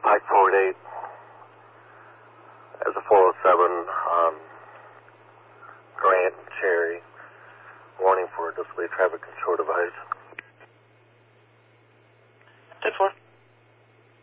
Mike 48 as a 407 Grant Cherry. Warning for display traffic control device.